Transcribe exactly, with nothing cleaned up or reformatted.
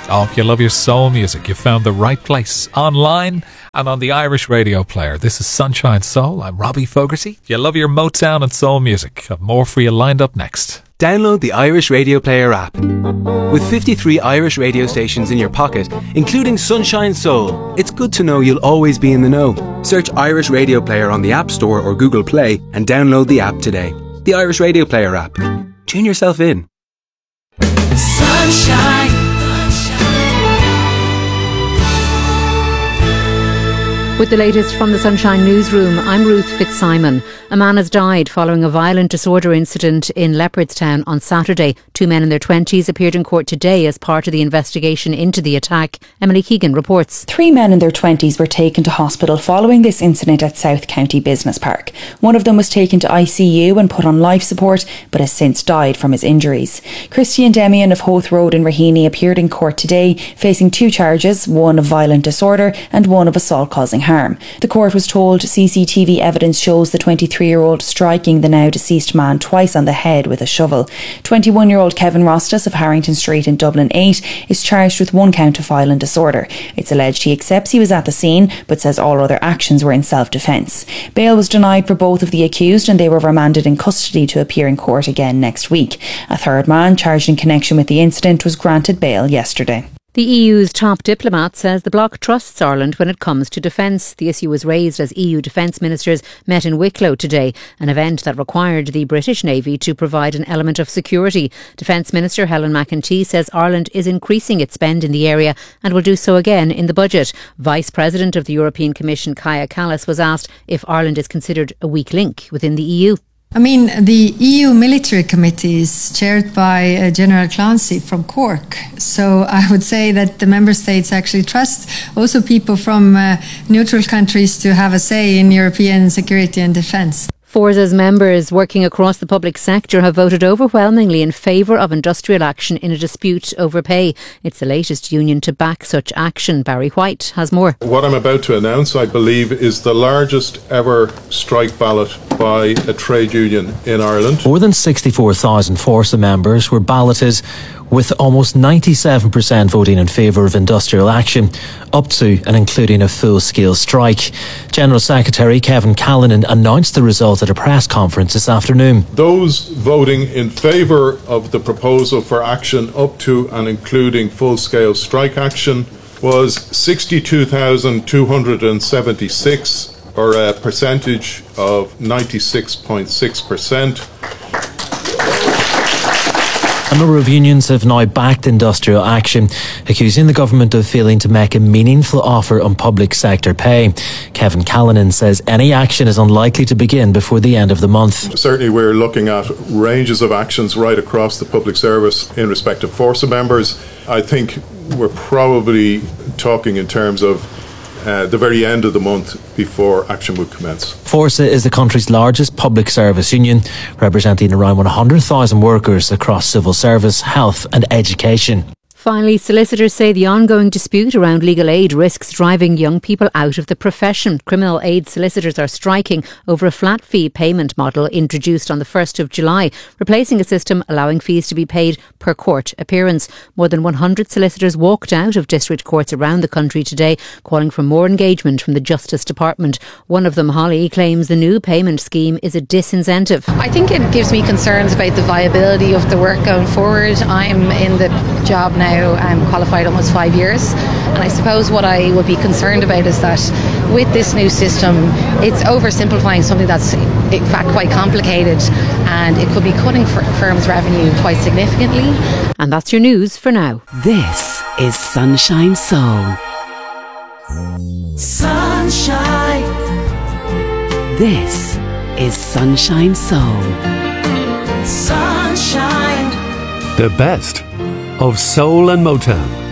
Oh, if you love your soul music, you found the right place. Online and on the Irish Radio Player. This is Sunshine Soul. I'm Robbie Fogarty. If you love your Motown and soul music, I've more for you lined up next. Download the Irish Radio Player app. With fifty-three Irish radio stations in your pocket, including Sunshine Soul, it's good to know you'll always be in the know. Search Irish Radio Player on the App Store or Google Play and download the app today. The Irish Radio Player app. Tune yourself in. Sunshine. With the latest from the Sunshine Newsroom, I'm Ruth Fitzsimon. A man has died following a violent disorder incident in Leopardstown on Saturday. Two men in their twenties appeared in court today as part of the investigation into the attack. Emily Keegan reports. Three men in their twenties were taken to hospital following this incident at South County Business Park. One of them was taken to I C U and put on life support, but has since died from his injuries. Christian Demian of Hoth Road in Raheny appeared in court today, facing two charges, one of violent disorder and one of assault causing harm. Harm. The court was told C C T V evidence shows the twenty-three-year-old striking the now deceased man twice on the head with a shovel. twenty-one-year-old Kevin Rostas of Harrington Street in Dublin eight is charged with one count of violent disorder. It's alleged he accepts he was at the scene, but says all other actions were in self-defence. Bail was denied for both of the accused and they were remanded in custody to appear in court again next week. A third man charged in connection with the incident was granted bail yesterday. The E U's top diplomat says the bloc trusts Ireland when it comes to defence. The issue was raised as E U defence ministers met in Wicklow today, an event that required the British Navy to provide an element of security. Defence Minister Helen McEntee says Ireland is increasing its spend in the area and will do so again in the budget. Vice President of the European Commission Kaja Kallas was asked if Ireland is considered a weak link within the E U. I mean, the E U Military Committee is chaired by uh, General Clancy from Cork. So I would say that the member states actually trust also people from uh, neutral countries to have a say in European security and defence. Forza's members working across the public sector have voted overwhelmingly in favour of industrial action in a dispute over pay. It's the latest union to back such action. Barry White has more. What I'm about to announce, I believe, is the largest ever strike ballot by a trade union in Ireland. More than sixty-four thousand Forza members were balloted, with almost ninety-seven percent voting in favour of industrial action, up to and including a full-scale strike. General Secretary Kevin Callanan announced the result at a press conference this afternoon. Those voting in favour of the proposal for action up to and including full-scale strike action was sixty-two thousand two hundred seventy-six, or a percentage of ninety-six point six percent. A number of unions have now backed industrial action, accusing the government of failing to make a meaningful offer on public sector pay. Kevin Callanan says any action is unlikely to begin before the end of the month. Certainly we're looking at ranges of actions right across the public service in respect of Forza members. I think we're probably talking in terms of Uh, the very end of the month before action would commence. Forza is the country's largest public service union, representing around one hundred thousand workers across civil service, health and education. Finally, solicitors say the ongoing dispute around legal aid risks driving young people out of the profession. Criminal aid solicitors are striking over a flat fee payment model introduced on the first of July, replacing a system allowing fees to be paid per court appearance. More than one hundred solicitors walked out of district courts around the country today, calling for more engagement from the Justice Department. One of them, Holly, claims the new payment scheme is a disincentive. I think it gives me concerns about the viability of the work going forward. I'm in the job now. I'm qualified almost five years, and I suppose what I would be concerned about is that with this new system it's oversimplifying something that's in fact quite complicated, and it could be cutting firms' revenue quite significantly. And that's your news for now. This is Sunshine Soul. Sunshine. This is Sunshine Soul. Sunshine. The best of soul and Motown.